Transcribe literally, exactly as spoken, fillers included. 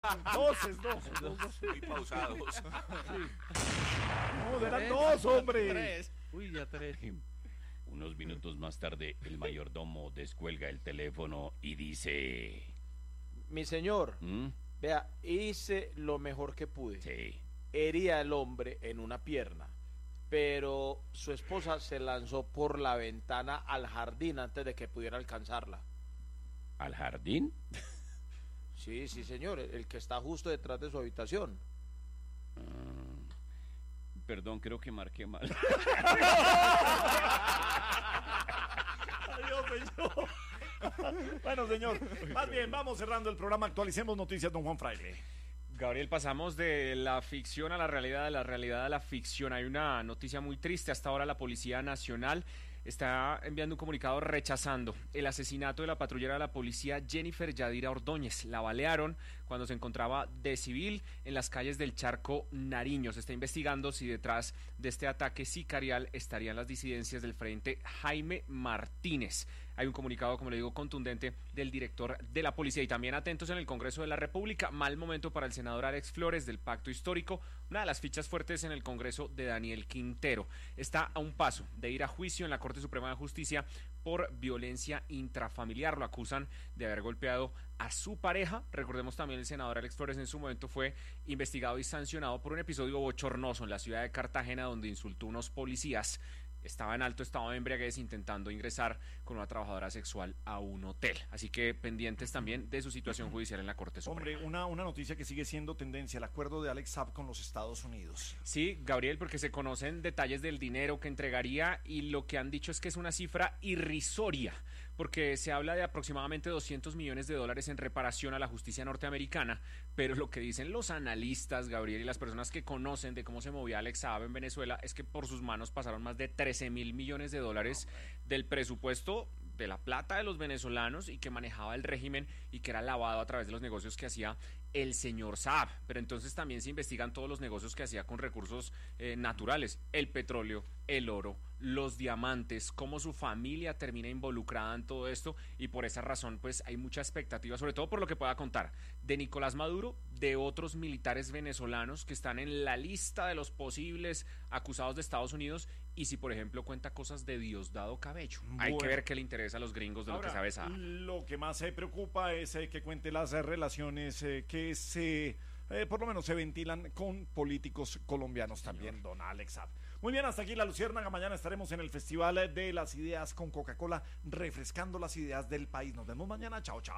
Dos, es dos. dos, dos. Muy pausados. Sí. No, eran dos, hombre. Tres. Uy, ya tres. Unos minutos más tarde, el mayordomo descuelga el teléfono y dice... Mi señor, ¿Mm? vea, hice lo mejor que pude. Sí. Herí al hombre en una pierna, pero su esposa se lanzó por la ventana al jardín antes de que pudiera alcanzarla. ¿Al jardín? Sí, sí, señor, el que está justo detrás de su habitación. Ah, perdón, creo que marqué mal. Adiós, señor. Bueno, señor, más bien, vamos cerrando el programa. Actualicemos noticias, don Juan Fraile. Gabriel, pasamos de la ficción a la realidad, de la realidad a la ficción. Hay una noticia muy triste. Hasta ahora la Policía Nacional está enviando un comunicado rechazando el asesinato de la patrullera de la policía Jennifer Yadira Ordóñez. La balearon cuando se encontraba de civil en las calles del Charco, Nariño. Se está investigando si detrás de este ataque sicarial estarían las disidencias del Frente Jaime Martínez. Hay un comunicado, como le digo, contundente del director de la policía. Y también atentos en el Congreso de la República. Mal momento para el senador Alex Flores del Pacto Histórico. Una de las fichas fuertes en el Congreso de Daniel Quintero. Está a un paso de ir a juicio en la Corte Suprema de Justicia por violencia intrafamiliar. Lo acusan de haber golpeado a su pareja. Recordemos también el senador Alex Flores en su momento fue investigado y sancionado por un episodio bochornoso en la ciudad de Cartagena donde insultó a unos policías. Estaba en alto estado de embriaguez intentando ingresar con una trabajadora sexual a un hotel. Así que pendientes también de su situación judicial en la Corte Suprema. Hombre, una, una noticia que sigue siendo tendencia, el acuerdo de Alex Saab con los Estados Unidos. Sí, Gabriel, porque se conocen detalles del dinero que entregaría y lo que han dicho es que es una cifra irrisoria, porque se habla de aproximadamente doscientos millones de dólares en reparación a la justicia norteamericana, pero lo que dicen los analistas, Gabriel, y las personas que conocen de cómo se movía Alex Saab en Venezuela es que por sus manos pasaron más de trece mil millones de dólares del presupuesto de la plata de los venezolanos y que manejaba el régimen y que era lavado a través de los negocios que hacía el señor Saab. Pero entonces también se investigan todos los negocios que hacía con recursos eh, naturales, el petróleo, el oro, los diamantes, cómo su familia termina involucrada en todo esto y por esa razón pues hay mucha expectativa, sobre todo por lo que pueda contar de Nicolás Maduro, de otros militares venezolanos que están en la lista de los posibles acusados de Estados Unidos y si por ejemplo cuenta cosas de Diosdado Cabello. Bueno, hay que ver qué le interesa a los gringos de ahora, lo que sabe Saab. Lo que más se preocupa es eh, que cuente las eh, relaciones eh, que se... Eh, por lo menos se ventilan con políticos colombianos también, señor. Don Alex Saab. Muy bien, hasta aquí La Luciérnaga. Mañana estaremos en el Festival de las Ideas con Coca-Cola, refrescando las ideas del país. Nos vemos mañana. Chao, chao.